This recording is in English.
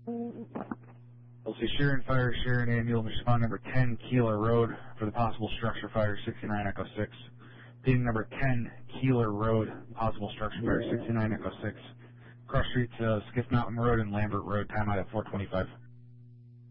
LC Sharon Fire, Sharon Ambulance, respond number 10, Keeler Road, for the possible structure fire, 69 Echo 6. Ping number 10, Keeler Road, possible structure fire, 69 Echo 6. Cross streets, Skiff Mountain Road and Lambert Road, time out at 4:25.